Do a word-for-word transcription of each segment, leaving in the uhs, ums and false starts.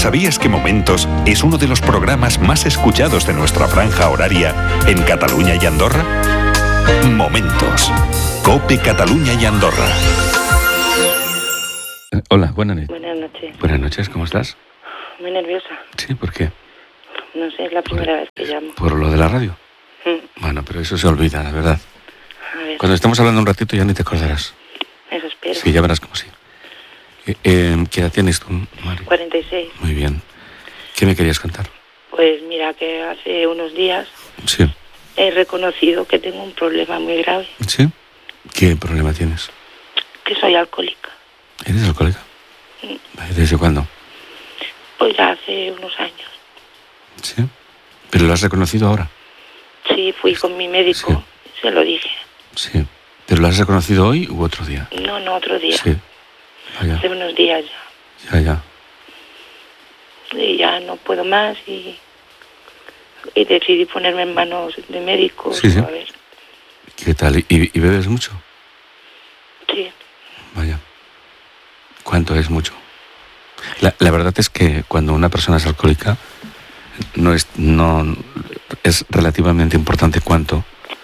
¿Sabías que Momentos es uno de los programas más escuchados de nuestra franja horaria en Cataluña y Andorra? Momentos. COPE Cataluña y Andorra. Eh, hola, buenas noches. Buenas noches. Buenas noches, ¿cómo estás? Muy nerviosa. Sí, ¿por qué? No sé, es la primera por, vez que llamo. ¿Por lo de la radio? Mm. Bueno, pero eso se olvida, la verdad. A ver, Cuando estemos hablando un ratito ya ni te acordarás. eso espero. Sí, ya verás cómo sí. Eh, eh, ¿Qué edad tienes tú, Mari? cuarenta y seis. Muy bien. ¿Qué me querías contar? Pues mira que hace unos días Sí. he reconocido que tengo un problema muy grave. ¿Sí? ¿Qué problema tienes? Que soy alcohólica. ¿Eres alcohólica? Mm. ¿Desde cuándo? Pues ya hace unos años. Sí. ¿Pero lo has reconocido ahora? Sí, fui con mi médico, Sí. se lo dije. Sí. ¿Pero lo has reconocido hoy u otro día? No, no, otro día. Sí. Vaya. Hace unos días ya. Ya, ya. Y ya no puedo más y, y decidí ponerme en manos de médicos. Sí, sí. A ver. ¿Qué tal? ¿Y, y bebes mucho? Sí. Vaya. ¿Cuánto es mucho? La, la verdad es que cuando una persona es alcohólica no es, no, es relativamente importante cuánto,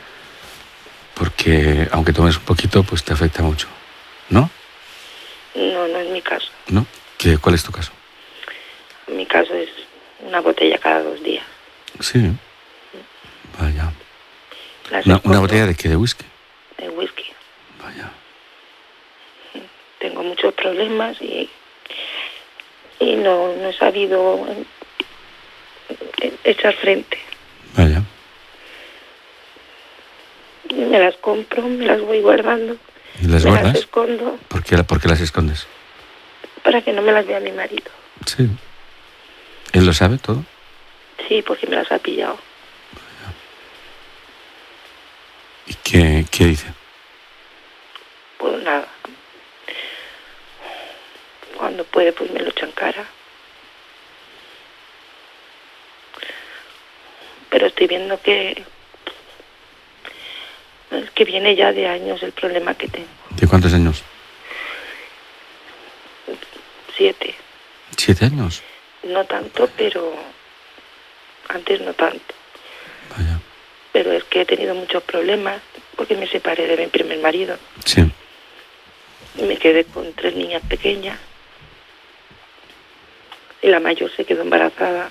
porque aunque tomes un poquito, pues te afecta mucho. ¿No? No, no es mi caso. ¿No? ¿Qué, ¿Cuál es tu caso? Mi caso es una botella cada dos días. Sí. Vaya. Las ¿Una, escondo una botella de qué? ¿De whisky? de whisky. Vaya. Tengo muchos problemas y, y no, no he sabido echar frente. Vaya. Me las compro, me las voy guardando. ¿Y las me guardas? las escondo ¿Por qué, ¿Por qué las escondes? para que no me las vea mi marido. Sí. ¿Él lo sabe todo? Sí, porque me las ha pillado. ¿Y qué, qué dice? Pues nada. Cuando puede, pues me lo echa en cara. Pero estoy viendo que que viene ya de años el problema que tengo. ¿De cuántos años? Siete. ¿Siete años? No tanto, pero antes no tanto. Vaya. Pero es que he tenido muchos problemas porque me separé de mi primer marido. Sí. Y me quedé con tres niñas pequeñas. Y la mayor se quedó embarazada.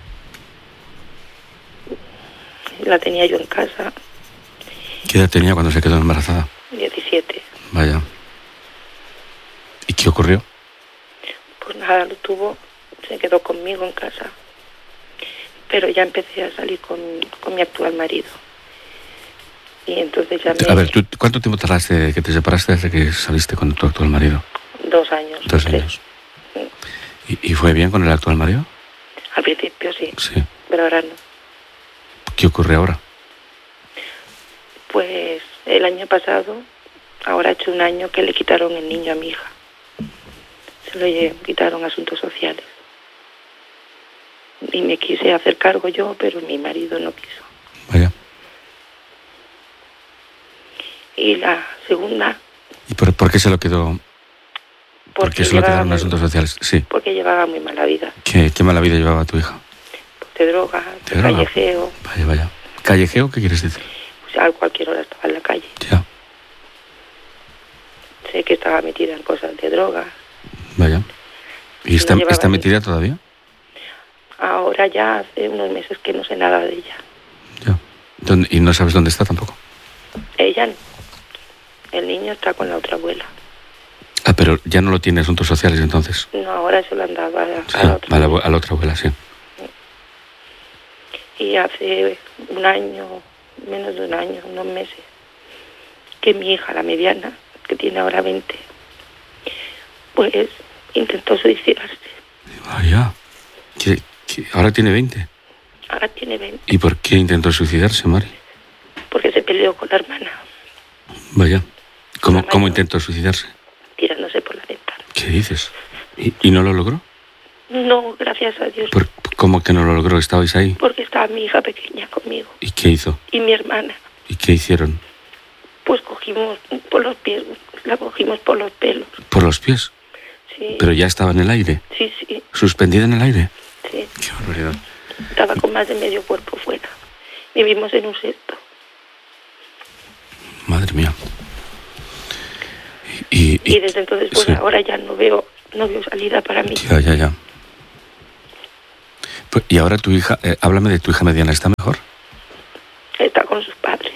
La tenía yo en casa. ¿Qué edad tenía cuando se quedó embarazada? diecisiete. Vaya. ¿Y qué ocurrió? Pues nada, lo tuvo. Se quedó conmigo en casa. Pero ya empecé a salir con, con mi actual marido. Y entonces ya me... A ver, ¿tú cuánto tiempo tardaste de que te separaste desde que saliste con tu actual marido? Dos años. Dos tres. años. ¿Y, ¿Y fue bien con el actual marido? Al principio sí, Sí. pero ahora no. ¿Qué ocurre ahora? Pues el año pasado, ahora ha hecho un año que le quitaron el niño a mi hija. Se lo lle- quitaron asuntos sociales. Y me quise hacer cargo yo, pero mi marido no quiso. Vaya. Y la segunda, ¿Y por, por qué se lo quedó? ¿Por porque qué se lo llevaba quedaron muy- asuntos sociales? Sí. porque llevaba muy mala vida. ¿Qué, qué mala vida llevaba tu hija? De droga, ¿De de droga? callejeo. Vaya, vaya. ¿Callejeo? ¿Qué quieres decir? O sea, a cualquier hora estaba en la calle. Ya. Sé que estaba metida en cosas de droga. Vaya. ¿Y está, No llevaba está ni- metida todavía? Ahora ya hace unos meses que no sé nada de ella. Ya. ¿Dónde- ¿Y no sabes dónde está tampoco? Ella no. El niño está con la otra abuela. Ah, pero ya no lo tiene asuntos sociales entonces. No, ahora se lo han dado a, a Sí, la otra a la, abuela. a la otra abuela, sí. Y hace un año, menos de un año, unos meses, que mi hija, la mediana, que tiene ahora veinte, pues intentó suicidarse. Vaya. ¿Qué- qué? ¿Ahora tiene veinte? Ahora tiene veinte, ¿Y por qué intentó suicidarse, Mari? porque se peleó con la hermana, Vaya. ¿Cómo, La ¿Cómo mayor. intentó suicidarse? tirándose por la ventana. ¿Qué dices? ¿Y, y no lo logró? No, gracias a Dios, ¿Por, ¿Cómo que no lo logró? ¿Estabais ahí? porque estaba mi hija pequeña conmigo ¿Y qué hizo? y mi hermana. ¿Y qué hicieron? Pues cogimos por los pies, la cogimos por los pelos. ¿Por los pies? Sí, Sí. Pero ya estaba en el aire. Sí, sí. ¿Suspendida en el aire? Sí. Qué barbaridad. Estaba con más de medio cuerpo fuera. Vivimos en un sexto. Madre mía. Y, y, y desde entonces, pues sí. ahora ya no veo, no veo salida para mí. Ya, ya, ya. Pues, y ahora tu hija, eh, háblame de tu hija mediana, ¿está mejor? Está con sus padres.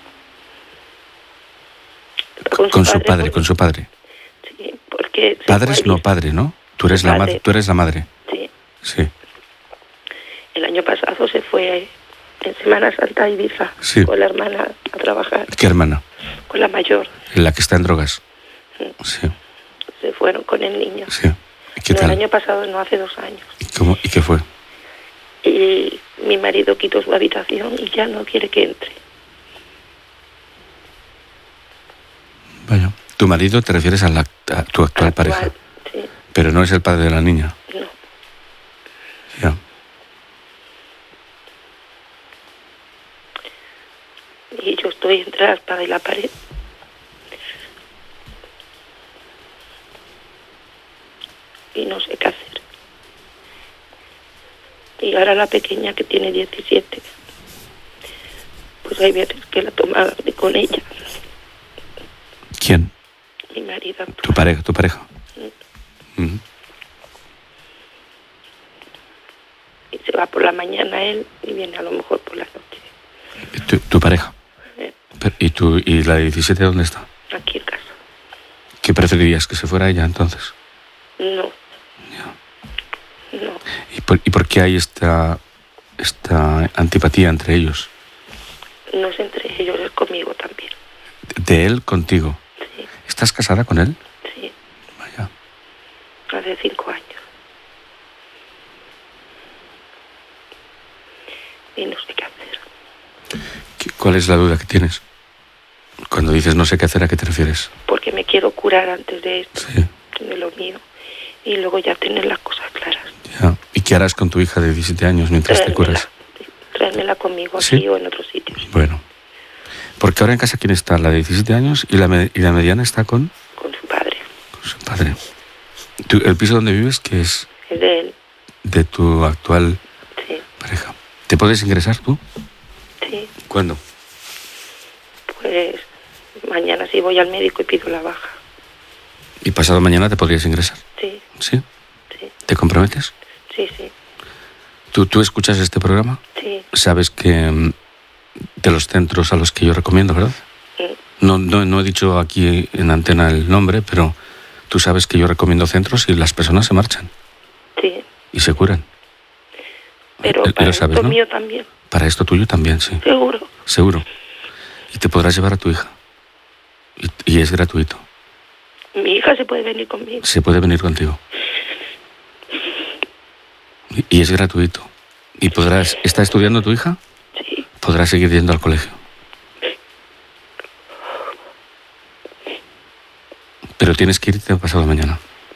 Está con, con su padre, padre porque, con su padre. Sí, porque... Padres no padre, ¿no? Tú eres la madre. Tú eres la madre. Sí. Sí. El año pasado se fue en Semana Santa a Ibiza sí. con la hermana a trabajar. ¿Qué hermana? Con la mayor. La que está en drogas. Sí. Se fueron con el niño. Sí. ¿Y qué no, tal? El año pasado, no, hace dos años. ¿Y, cómo, ¿Y qué fue? Y mi marido quitó su habitación y ya no quiere que entre. Vaya. ¿Tu marido te refieres a, la, a tu actual, actual pareja? Sí. Pero no es el padre de la niña. No. Ya. Y yo estoy entre la espada y la pared. Y no sé qué hacer. Y ahora la pequeña, que tiene diecisiete, pues hay veces que la toma con ella. ¿Quién? Mi marido. ¿Tu pareja? ¿Tu pareja? Mm. Mm. Y se va por la mañana él y viene a lo mejor por la noche. ¿Tu, tu pareja? Eh. ¿Y, tu, ¿Y la de diecisiete dónde está? Aquí en casa. ¿Qué preferirías? ¿Que se fuera ella entonces? No. Ya. No. ¿Y por, ¿Y por qué hay esta, esta antipatía entre ellos? No es entre ellos, es conmigo también. ¿De, de él contigo? Sí. ¿Estás casada con él? Sí. Vaya. Hace cinco años. Y no sé qué hacer. ¿Qué, ¿Cuál es la duda que tienes? Cuando dices no sé qué hacer, ¿a qué te refieres? Porque me quiero curar antes de esto, sí. de lo mío. Y luego ya tener las cosas claras. Ya. ¿Y qué harás con tu hija de diecisiete años mientras Traérmela, te curas? Traérmela conmigo aquí ¿Sí? o en otros sitios. Bueno. Porque ahora en casa, ¿quién está? La de diecisiete años y la, me, y la mediana está con... Con su padre. Con su padre. ¿Tú, ¿El piso donde vives qué es? Es de él. De tu actual sí. pareja. ¿Te puedes ingresar tú? Sí. ¿Cuándo? Pues mañana sí voy al médico y pido la baja. ¿Y pasado mañana te podrías ingresar? Sí. ¿Sí? Sí. ¿Te comprometes? Sí, sí. ¿Tú, ¿Tú escuchas este programa? Sí. Sabes que de los centros a los que yo recomiendo, ¿verdad? Sí. No, no, no he dicho aquí en antena el nombre, pero tú sabes que yo recomiendo centros y las personas se marchan. Sí. Y se curan. Pero L- para lo sabes, esto ¿no? mío también. Para esto tuyo también, sí. Seguro. Seguro. Y te podrás llevar a tu hija. Y, y es gratuito. Mi hija se puede venir conmigo. Se puede venir contigo. Y, y es gratuito. Y podrás... ¿Está estudiando tu hija? Sí. Podrás seguir yendo al colegio. Pero tienes que irte pasado mañana.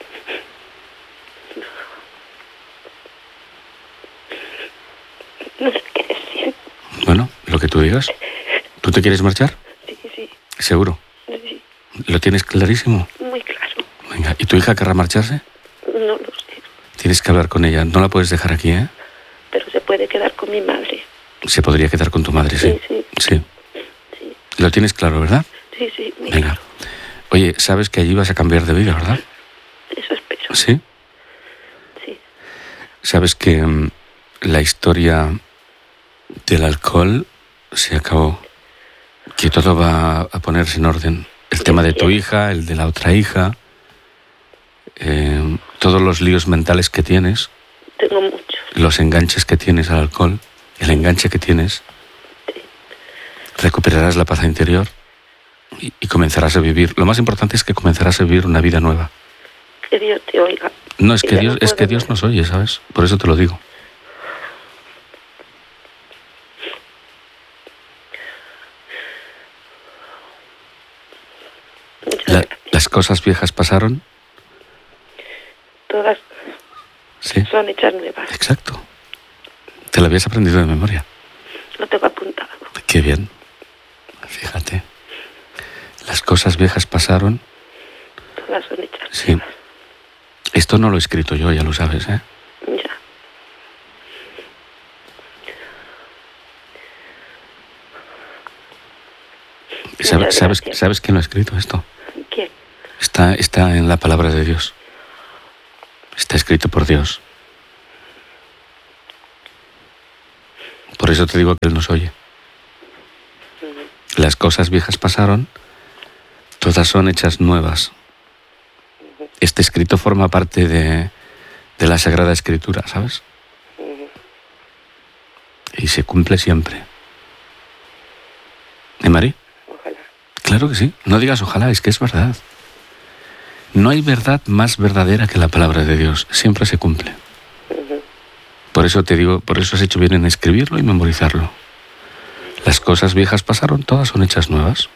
No sé qué decir. Bueno, lo que tú digas. ¿Tú te quieres marchar? Sí, sí. ¿Seguro? Sí. ¿Lo tienes clarísimo? Muy claro. Venga, ¿y tu hija querrá marcharse? No lo sé. Tienes que hablar con ella. No la puedes dejar aquí, ¿eh? Pero se puede quedar con mi madre. Se podría quedar con tu madre, sí. Sí, sí. Sí. Sí, Lo tienes claro, ¿verdad? sí, sí. Muy Venga. claro. Oye, sabes que allí vas a cambiar de vida, ¿verdad? Eso espero. ¿Sí? Sí. Sabes que um, la historia del alcohol se acabó. Que todo va a ponerse en orden. El tema de tu hija, el de la otra hija, eh, todos los líos mentales que tienes, Tengo muchos. los enganches que tienes al alcohol, el enganche que tienes, Sí. recuperarás la paz interior y, y comenzarás a vivir. Lo más importante es que comenzarás a vivir una vida nueva. Que Dios te oiga. No, es que Ya Dios, no es puedo que Dios más. nos oye, ¿sabes? Por eso te lo digo. Muchas La- gracias. las cosas viejas pasaron. Todas Sí, son hechas nuevas. exacto. Te lo habías aprendido de memoria. Lo tengo apuntado. Qué bien. Fíjate. Las cosas viejas pasaron. Todas son hechas Sí. nuevas. Esto no lo he escrito yo, ya lo sabes, ¿eh? Ya. ¿Sabes, sabes, ¿Sabes quién lo ha escrito esto? ¿Quién? Está, está en la palabra de Dios. Está escrito por Dios. Por eso te digo que Él nos oye. Las cosas viejas pasaron, todas son hechas nuevas. Este escrito forma parte de, de la Sagrada Escritura, ¿sabes? Y se cumple siempre. ¿Eh, Mari? Ojalá. Claro que sí. No digas ojalá, es que es verdad. No hay verdad más verdadera que la palabra de Dios. Siempre se cumple. Por eso te digo, por eso has hecho bien en escribirlo y memorizarlo. Las cosas viejas pasaron, todas son hechas nuevas.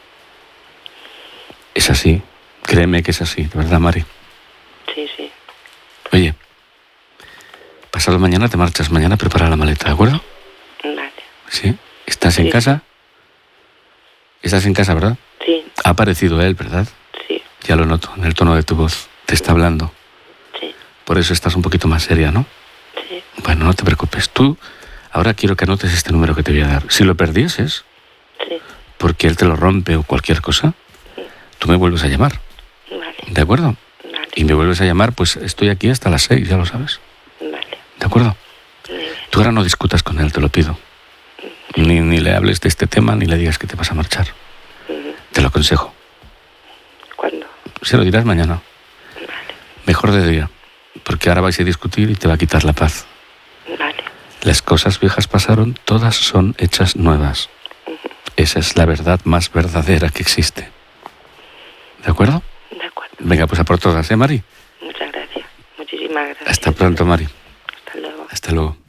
Es así. Créeme que es así, ¿de verdad, Mari? Sí, sí. Oye, pasado mañana te marchas. Mañana prepara la maleta, ¿de acuerdo? Vale. ¿Sí? ¿Estás en Sí. casa? ¿Estás en casa, verdad? Sí, Ha aparecido él, ¿verdad? sí, Ya lo noto, en el tono de tu voz. Te está hablando. sí, Por eso estás un poquito más seria, ¿no? sí. Bueno, no te preocupes. Tú, ahora quiero que anotes este número que te voy a dar. Si lo perdieses, Sí, porque él te lo rompe o cualquier cosa, tú me vuelves a llamar, vale, ¿de acuerdo? vale, Y me vuelves a llamar, pues estoy aquí hasta las seis, ya lo sabes. vale. ¿De acuerdo? Muy bien. Tú ahora no discutas con él, te lo pido. Ni, ni le hables de este tema, ni le digas que te vas a marchar. Ujú. Te lo aconsejo. ¿Cuándo? Se lo dirás mañana. Vale, Mejor de día. Porque ahora vais a discutir y te va a quitar la paz. vale. Las cosas viejas pasaron, todas son hechas nuevas. Esa es la verdad más verdadera que existe. ¿De acuerdo? De acuerdo. Venga, pues a por todas, ¿eh, Mari? Muchas gracias. Muchísimas gracias. Hasta pronto, Mari. Hasta luego. Hasta luego.